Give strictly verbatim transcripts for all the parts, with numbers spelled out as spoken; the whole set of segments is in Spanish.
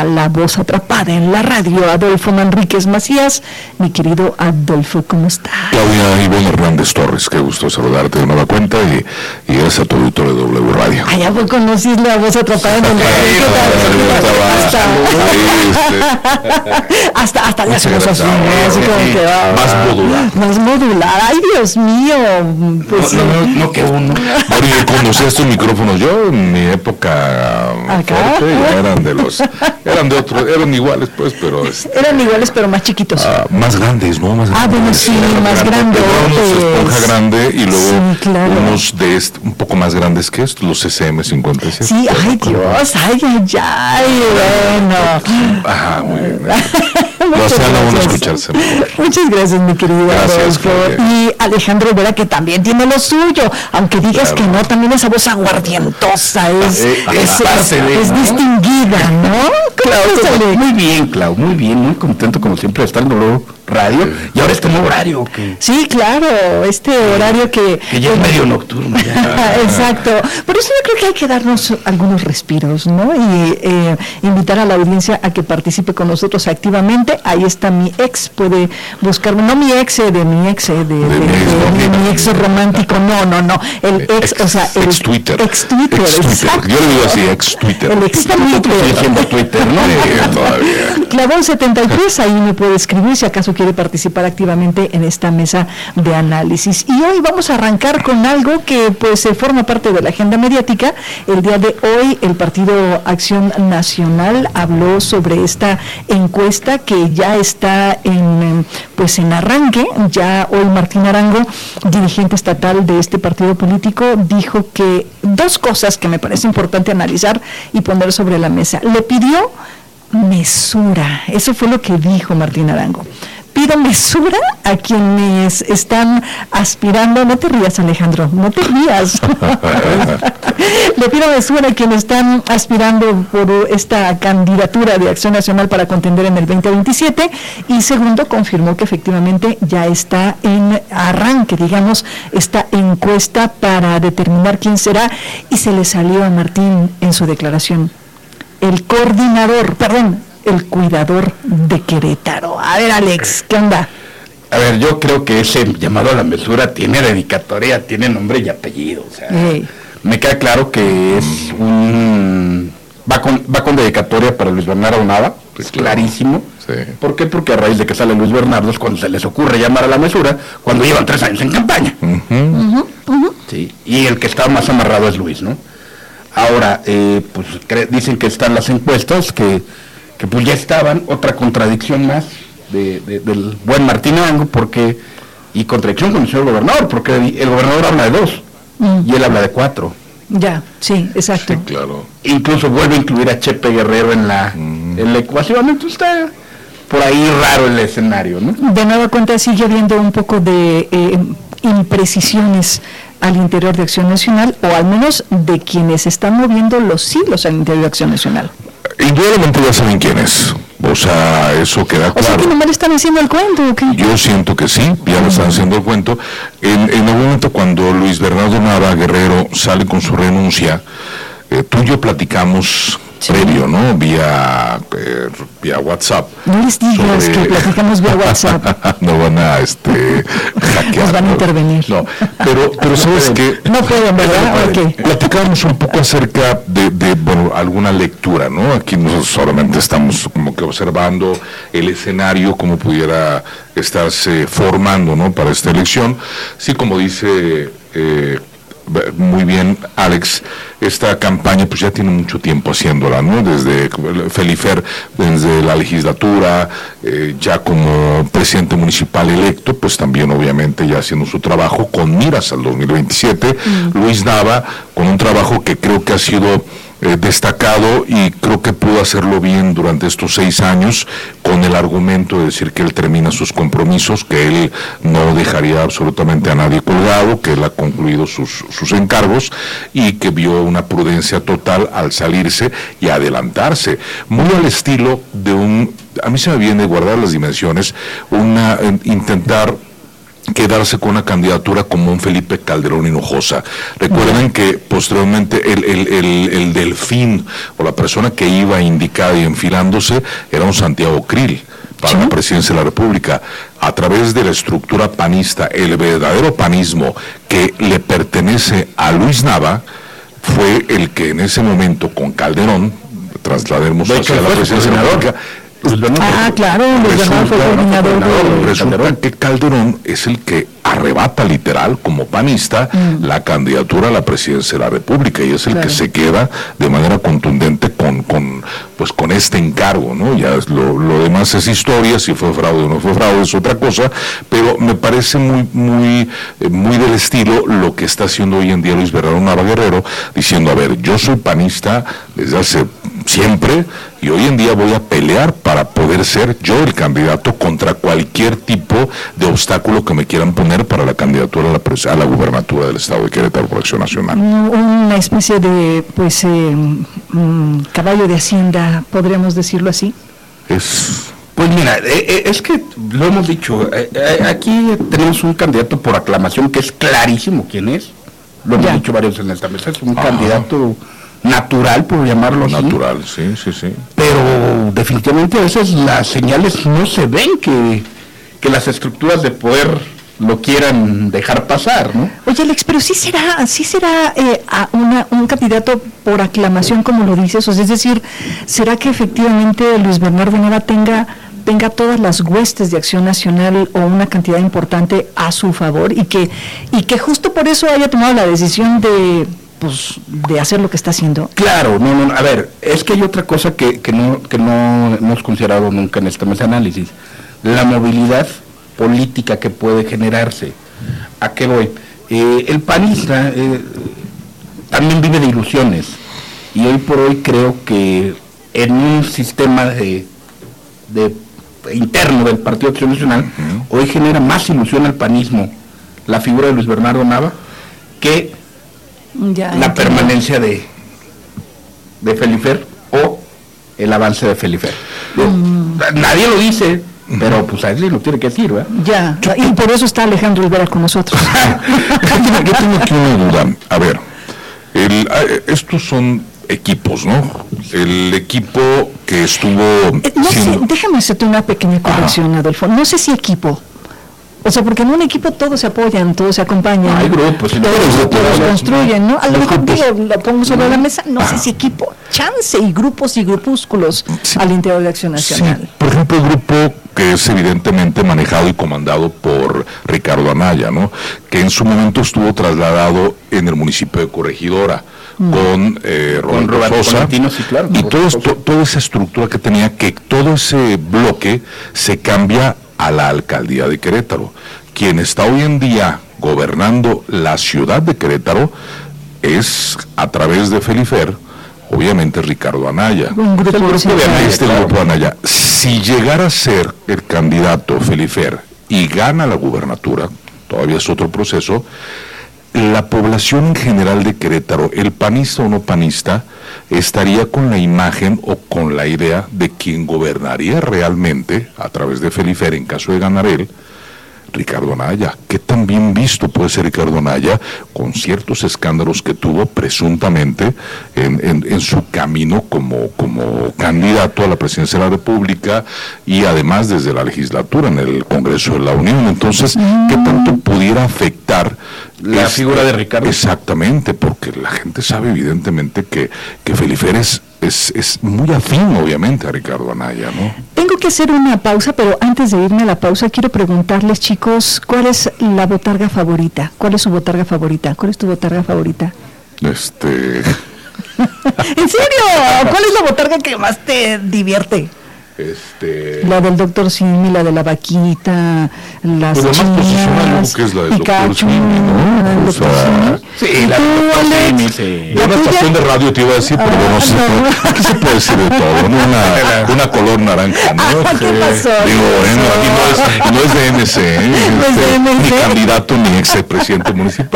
a La Voz Atrapada en la radio, Adolfo Manríquez Macías. Mi querido Adolfo, ¿cómo estás? Claudia Ivonne Hernández Torres, qué gusto saludarte de nueva cuenta y, y gracias a tu auditorio de W Radio. Ay, ¿a poco conocís La Voz Atrapada en el radio? Hasta, hasta le hacemos así, así como que va. Más modular. Más modular, ay Dios mío. Pues, no, no, no, que uno. Bueno, yo conocí estos micrófonos, yo en mi época ¿Acá? fuerte, eran de los, eran de otros, eran iguales pues, pero. Este, eran iguales pero más chiquitos. Uh, más grandes, ¿no? Más ah, bueno, sí, más grandes. Unos de esponja grande y luego sí, claro. unos de este, un poco más grandes que estos, los C M cincuenta y siete. Sí, ay Dios, ay, ay, ay, bueno. Ajá, muy bien. Lo hacen a uno escucharse mejor. Muchas gracias, mi querido Adolfo. Y Alejandro Vera, que también tiene lo suyo, aunque digas claro. que no, también esa voz aguardientosa es, eh, es, es, de, es ¿no? distinguida, ¿no? Claro, muy bien, Clau, muy bien, muy contento como siempre de estar en W Radio, y ahora este nuevo horario que sí, claro, este horario que que ya es medio nocturno ya. Exacto, por eso yo creo que hay que darnos algunos respiros, ¿no? Y eh, invitar a la audiencia a que participe con nosotros activamente. Ahí está mi ex, puede buscarme, no mi ex eh, de mi ex, eh, de, de, de, de, de mi ex romántico, no, no, no, el ex, ex o sea, el ex Twitter, ex Twitter, ex Twitter. Yo le digo así, ex Twitter, el ex Twitter, diciendo Twitter, ¿no? Sí, todavía. Clavón setenta y tres, ahí me puede escribir si acaso quiere participar activamente en esta mesa de análisis. Y hoy vamos a arrancar con algo que pues se forma parte de la agenda mediática. El día de hoy el Partido Acción Nacional habló sobre esta encuesta que ya está en pues en arranque. Ya hoy Martín Arango, dirigente estatal de este partido político, dijo que dos cosas que me parece importante analizar y poner sobre la mesa. Le pidió mesura, eso fue lo que dijo Martín Arango. Pido mesura a quienes están aspirando, no te rías Alejandro, no te rías, le pido mesura a quienes están aspirando por esta candidatura de Acción Nacional para contender en el veinte veintisiete, y segundo, confirmó que efectivamente ya está en arranque, digamos, esta encuesta para determinar quién será, y se le salió a Martín en su declaración el coordinador, perdón, el cuidador de Querétaro. A ver, Alex, ¿qué onda? A ver, yo creo que ese llamado a la mesura tiene dedicatoria, tiene nombre y apellido. O sea, hey. Me queda claro que es un... Va con, va con dedicatoria para Luis Bernardo Nava, es clarísimo. Sí. ¿Por qué? Porque a raíz de que sale Luis Bernardo es cuando se les ocurre llamar a la mesura, cuando llevan tres años en campaña. Uh-huh. Uh-huh, uh-huh. Sí, y el que está más amarrado es Luis, ¿no? Ahora, eh, pues cre- dicen que están las encuestas, que, que pues ya estaban, otra contradicción más de, de, del buen Martín Arango, porque, y contradicción con el señor gobernador, porque el gobernador habla de dos, mm. y él habla de cuatro. Ya, sí, exacto. Sí, claro. Incluso vuelve a incluir a Chepe Guerrero en la, mm. en la ecuación, entonces está por ahí raro el escenario, ¿no? De nueva cuenta sigue habiendo un poco de eh, imprecisiones al interior de Acción Nacional, o al menos de quienes están moviendo los hilos al interior de Acción Nacional. Indudablemente ya saben quién es, o sea, eso queda claro. O sea que no me le están haciendo el cuento, ¿o qué? Yo siento que sí, ya le están haciendo el cuento. En, en algún momento cuando Luis Bernardo Nava Guerrero sale con su renuncia, eh, tú y yo platicamos sí. previo, ¿no? Vía, eh, vía WhatsApp. No les digas sobre... que platicamos vía WhatsApp. No van a, este, hackear. Nos van a intervenir. No, pero, pero sabes que... No pueden, ¿verdad? Okay. Platicamos un poco acerca de, de, bueno, alguna lectura, ¿no? Aquí nosotros solamente estamos como que observando el escenario, como pudiera estarse formando, ¿no? Para esta elección. Sí, como dice... Eh, muy bien Alex, esta campaña pues ya tiene mucho tiempo haciéndola, ¿no? Desde Felifer, desde la legislatura, eh, ya como presidente municipal electo, pues también obviamente ya haciendo su trabajo con miras al dos mil veintisiete, mm. Luis Nava con un trabajo que creo que ha sido eh, destacado y creo que pudo hacerlo bien durante estos seis años con el argumento de decir que él termina sus compromisos, que él no dejaría absolutamente a nadie colgado, que él ha concluido sus, sus encargos y que vio una prudencia total al salirse y adelantarse, muy al estilo de un, a mí se me viene guardar las dimensiones, una, intentar quedarse con una candidatura como un Felipe Calderón Hinojosa. Recuerden que posteriormente el, el, el, el delfín o la persona que iba indicada y enfilándose era un Santiago Krill para ¿sí? la presidencia de la República. A través de la estructura panista, el verdadero panismo que le pertenece a Luis Nava fue el que en ese momento con Calderón, traslademos hacia la presidencia de la República. Ah, claro, resulta, fue coordinador de... resulta que Calderón es el que arrebata literal como panista mm. la candidatura a la presidencia de la República y es el claro. que se queda de manera contundente con, con pues con este encargo, ¿no? Ya es lo, lo demás es historia, si fue fraude o no fue fraude es otra cosa, pero me parece muy muy muy del estilo lo que está haciendo hoy en día Luis Bernardo Nava Guerrero, diciendo, a ver, yo soy panista desde hace siempre y hoy en día voy a pelear para poder ser yo el candidato contra cualquier tipo de obstáculo que me quieran poner para la candidatura a la, a la gubernatura del estado de Querétaro por Acción Nacional. Una especie de pues eh, um, caballo de hacienda, podríamos decirlo así. Es pues mira, eh, es que lo hemos dicho, eh, eh, aquí tenemos un candidato por aclamación que es clarísimo quién es, lo hemos ya. dicho varios en esta mesa, es un Ajá. candidato natural, por llamarlo así. Natural, sí, sí, sí. Pero definitivamente a veces las señales no se ven que, que las estructuras de poder lo quieran dejar pasar, ¿no? Oye, Alex, pero sí será, sí será eh, a una, un candidato por aclamación, como lo dices, o sea, es decir, ¿será que efectivamente Luis Bernardo Nava tenga tenga todas las huestes de Acción Nacional o una cantidad importante a su favor y que y que justo por eso haya tomado la decisión de pues de hacer lo que está haciendo? Claro, no, no, a ver, es que hay otra cosa que, que no que no hemos considerado nunca en este mesa de análisis, la movilidad política que puede generarse. ¿A qué voy? Eh, el panista eh, también vive de ilusiones y hoy por hoy creo que en un sistema de, de interno del Partido Acción Nacional, uh-huh. hoy genera más ilusión al panismo la figura de Luis Bernardo Nava que ya, la entiendo. permanencia de de Felifer o el avance de Felifer. Mm. Nadie lo dice, pero pues a él lo tiene que decir, ¿verdad? Ya, y por eso está Alejandro Olvera con nosotros. Yo tengo aquí una duda. A ver, el, estos son equipos, ¿no? El equipo que estuvo... Eh, no siendo... sé, déjame hacerte una pequeña corrección, Ajá. Adolfo. No sé si equipo. O sea, porque en un equipo todos se apoyan, todos se acompañan. Hay grupos, todos, todos, todos construyen, ¿no? A lo mejor digo, lo pongo sobre la mesa, no Ajá. sé si equipo, chance y grupos y grupúsculos sí. al interior de Acción Nacional. Sí. Por ejemplo, el grupo que es evidentemente manejado y comandado por Ricardo Anaya, ¿no? Que en su momento estuvo trasladado en el municipio de Corregidora. Mm. con eh, Roberto, Roberto Sosa Latino, sí, claro, y todo esto, toda esa estructura que tenía, que todo ese bloque se cambia a la alcaldía de Querétaro. Quien está hoy en día gobernando la ciudad de Querétaro es a través de Felifer, obviamente Ricardo Anaya. Un grupo, el grupo de este claro. grupo Anaya. Si llegara a ser el candidato Felifer y gana la gubernatura, todavía es otro proceso, la población en general de Querétaro, el panista o no panista, estaría con la imagen o con la idea de quien gobernaría realmente, a través de Felifer, en caso de ganar él, Ricardo Anaya. ¿Qué tan bien visto puede ser Ricardo Anaya con ciertos escándalos que tuvo presuntamente en, en, en su camino como, como candidato a la presidencia de la República y además desde la legislatura en el Congreso de la Unión? Entonces, ¿qué tanto pudiera afectar la este, figura de Ricardo? Exactamente, porque la gente sabe evidentemente que, que Felifer es, es, es muy afín obviamente a Ricardo Anaya, ¿no? Tengo que hacer una pausa, pero antes de irme a la pausa quiero preguntarles, chicos, ¿cuál es la botarga favorita? ¿Cuál es su botarga favorita? ¿Cuál es tu botarga favorita? Este... ¿En serio? ¿Cuál es la botarga que más te divierte? Este... La del doctor Simi, la de la vaquita, las pues chinas, más que es la del doctor Simi, ¿no? O sea, sí, la del doctor Simi, sí. Una estación de radio te iba a decir, pero ah, no sé, no. Aquí se puede decir de todo, ¿no? Una, una color naranja, ¿no? Ah, ¿qué pasó? Digo, ¿eh? no, no, es, no es de M C, ¿eh? ¿No es de M C? Ni candidato ni ex presidente municipal.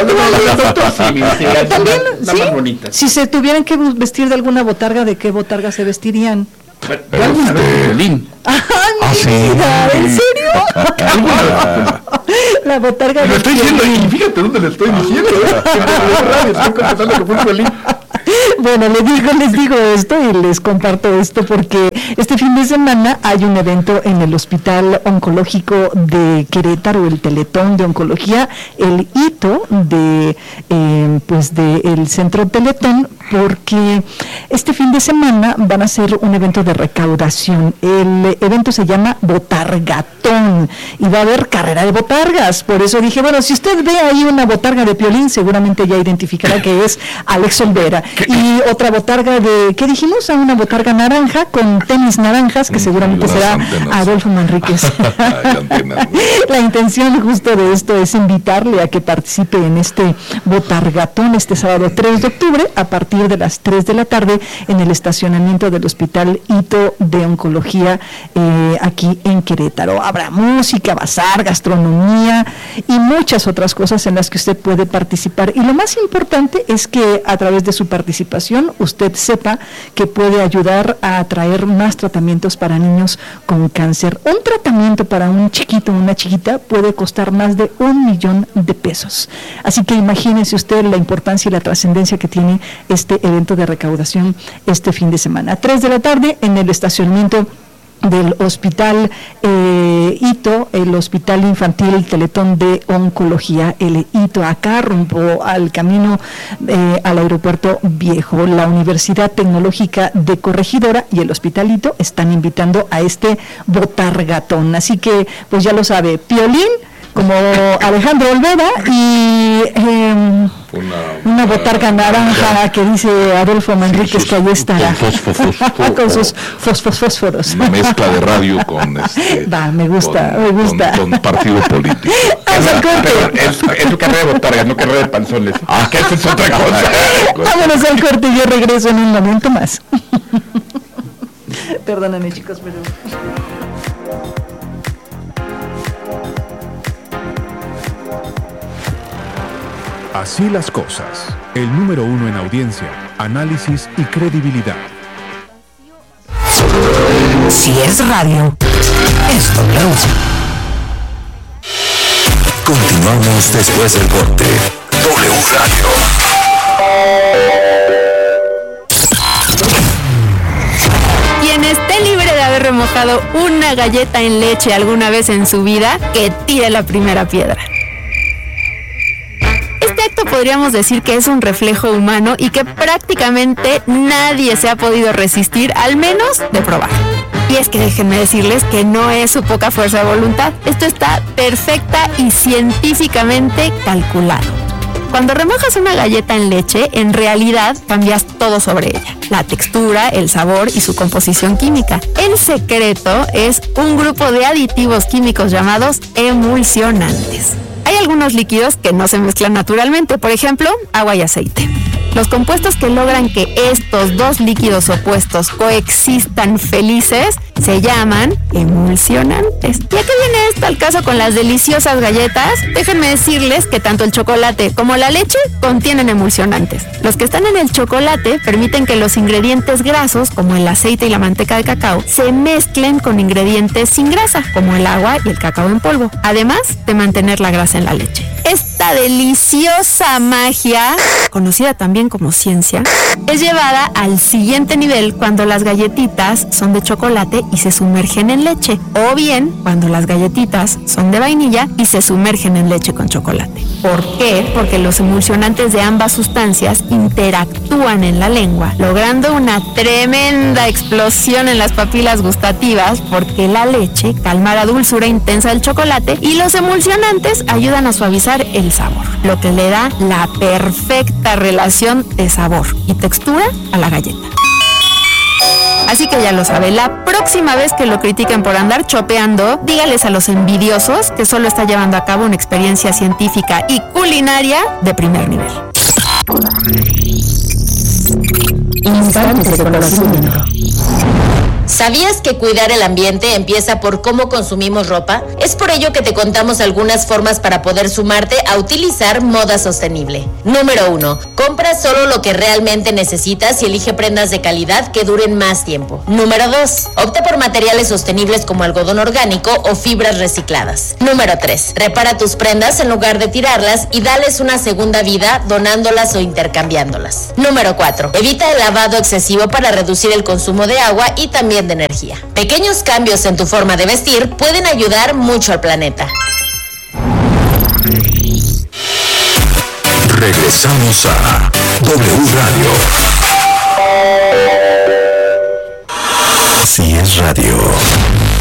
También, ¿sí? Si se tuvieran que vestir de alguna botarga, ¿de qué botarga se vestirían? Yo alguna vez de violín. Ah, mi vida, ¿en serio? La botarga. Lo estoy diciendo y fíjate dónde le estoy diciendo. Estoy contestando que fue un pelín. Bueno, les digo, les digo esto y les comparto esto porque este fin de semana hay un evento en el Hospital Oncológico de Querétaro, el Teletón de Oncología, el hito de, eh, pues de el Centro Teletón, porque este fin de semana van a hacer un evento de recaudación. El evento se llama Botargatón y va a haber carrera de botargas. Por eso dije, bueno, si usted ve ahí una botarga de Piolín, seguramente ya identificará que es Alex Olvera. Y otra botarga de, ¿qué dijimos? A una botarga naranja con tenis naranjas, que seguramente será Adolfo Manríquez. La intención justo de esto es invitarle a que participe en este Botargatón este sábado tres de octubre a partir de las tres de la tarde en el estacionamiento del Hospital Hito de Oncología eh, aquí en Querétaro. Habrá música, bazar, gastronomía y muchas otras cosas en las que usted puede participar. Y lo más importante es que a través de su participación usted sepa que puede ayudar a atraer más tratamientos para niños con cáncer. Un tratamiento para un chiquito o una chiquita puede costar más de un millón de pesos. Así que imagínese usted la importancia y la trascendencia que tiene este evento de recaudación este fin de semana. Tres de la tarde en el estacionamiento del Hospital eh, Hito, el Hospital Infantil Teletón de Oncología, el Hito, acá rumbo al camino eh, al Aeropuerto Viejo. La Universidad Tecnológica de Corregidora y el Hospital Hito están invitando a este Botargatón. Así que, pues ya lo sabe, Piolín como Alejandro Olvera y eh, una, una botarga naranja que dice Adolfo Manríquez, que ahí estará con sus fosfos. Una mezcla de radio con este, va, me gusta, con, me gusta. Con, con partido político. Es, es su carrera de botarga, no carrera de panzones. Ah, que eso es otra cosa. Vámonos al corte y yo regreso en un momento más. Perdóname, chicos, pero... Así las cosas. El número uno en audiencia, análisis y credibilidad. Si es radio, es W. Continuamos después del corte. W Radio. Quien esté libre de haber remojado una galleta en leche alguna vez en su vida, que tire la primera piedra. Este acto podríamos decir que es un reflejo humano y que prácticamente nadie se ha podido resistir, al menos de probar. Y es que déjenme decirles que no es su poca fuerza de voluntad. Esto está perfecta y científicamente calculado. Cuando remojas una galleta en leche, en realidad cambias todo sobre ella. La textura, el sabor y su composición química. El secreto es un grupo de aditivos químicos llamados emulsionantes. Hay algunos líquidos que no se mezclan naturalmente, por ejemplo, agua y aceite. Los compuestos que logran que estos dos líquidos opuestos coexistan felices se llaman emulsionantes. ¿Y a qué viene esto al caso con las deliciosas galletas? Déjenme decirles que tanto el chocolate como la leche contienen emulsionantes. Los que están en el chocolate permiten que los ingredientes grasos, como el aceite y la manteca de cacao, se mezclen con ingredientes sin grasa, como el agua y el cacao en polvo, además de mantener la grasa en la leche. Esta deliciosa magia, conocida también como ciencia, es llevada al siguiente nivel cuando las galletitas son de chocolate y se sumergen en leche, o bien cuando las galletitas son de vainilla y se sumergen en leche con chocolate. ¿Por qué? Porque los emulsionantes de ambas sustancias interactúan en la lengua, logrando una tremenda explosión en las papilas gustativas, porque la leche calma la dulzura intensa del chocolate y los emulsionantes ayudan a suavizar el sabor, lo que le da la perfecta relación de sabor y textura a la galleta. Así que ya lo sabe, la próxima vez que lo critiquen por andar chopeando, dígales a los envidiosos que solo está llevando a cabo una experiencia científica y culinaria de primer nivel. Instantes de conocimiento. ¿Sabías que cuidar el ambiente empieza por cómo consumimos ropa? Es por ello que te contamos algunas formas para poder sumarte a utilizar moda sostenible. Número uno. Compra solo lo que realmente necesitas y elige prendas de calidad que duren más tiempo. Número dos. Opta por materiales sostenibles como algodón orgánico o fibras recicladas. Número tres. Repara tus prendas en lugar de tirarlas y dales una segunda vida donándolas o intercambiándolas. Número cuatro. Evita el lavado excesivo para reducir el consumo de agua y también de energía. Pequeños cambios en tu forma de vestir pueden ayudar mucho al planeta. Regresamos a W Radio. Así es radio.